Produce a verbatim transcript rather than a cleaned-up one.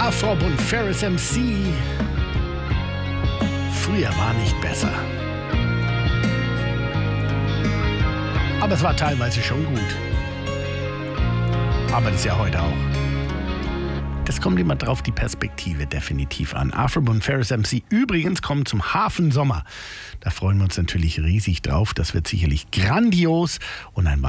Afrob und Ferris M C. Früher war nicht besser. Aber es war teilweise schon gut. Aber das ist ja heute auch. Das kommt immer drauf die Perspektive definitiv an. Afrob und Ferris M C übrigens kommen zum Hafensommer. Da freuen wir uns natürlich riesig drauf. Das wird sicherlich grandios und ein